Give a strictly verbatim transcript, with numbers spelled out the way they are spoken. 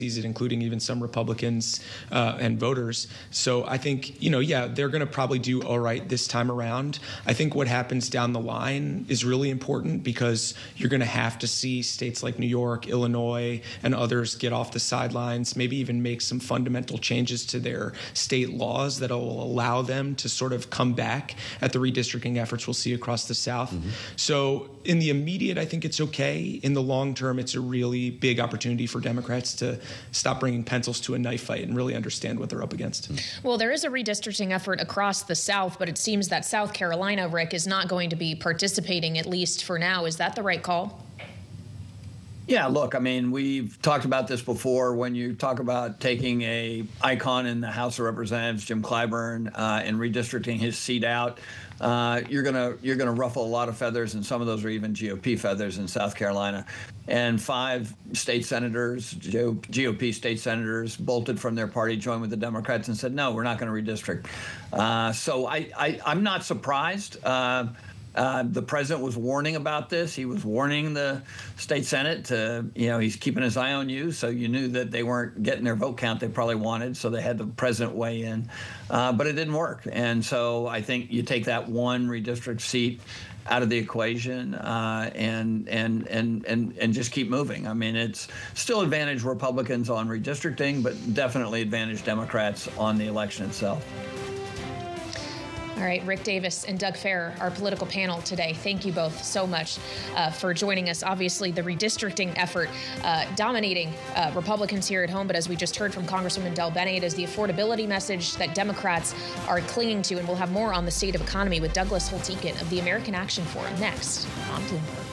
including even some Republicans uh, and voters. So I think, you know, yeah, they're going to probably do all right this time around. I think what happens down the line is really important because you're going to have to see states like New York, Illinois, and others get off the sidelines, maybe even make some fundamental changes to their state laws that will allow them to sort of come back at the redistricting efforts we'll see across the South. Mm-hmm. So in the immediate, I think it's okay. In the long term, it's a really big opportunity for Democrats to stop bringing pencils to a knife fight and really understand what they're up against. Well, there is a redistricting effort across the South, but it seems that South Carolina, Rick, is not going to be participating, at least for now. Is that the right call? Yeah, look, I mean, we've talked about this before. When you talk about taking a icon in the House of Representatives, Jim Clyburn, uh, and redistricting his seat out, uh, you're gonna you're gonna ruffle a lot of feathers, and some of those are even G O P feathers in South Carolina. And five state senators, G O P state senators, bolted from their party, joined with the Democrats, and said, no, we're not going to redistrict. Uh, so I, I I'm not surprised. Uh, Uh, the president was warning about this. He was warning the state Senate to, you know, he's keeping his eye on you. So you knew that they weren't getting their vote count they probably wanted. So they had the president weigh in. Uh, but it didn't work. And so I think you take that one redistrict seat out of the equation uh, and, and, and, and, and just keep moving. I mean, it's still advantage Republicans on redistricting, but definitely advantage Democrats on the election itself. All right, Rick Davis and Doug Farrar, our political panel today. Thank you both so much uh, for joining us. Obviously, the redistricting effort uh, dominating uh, Republicans here at home, but as we just heard from Congresswoman Del Bene, it is the affordability message that Democrats are clinging to, and we'll have more on the state of economy with Douglas Holtz-Eakin of the American Action Forum next on Bloomberg.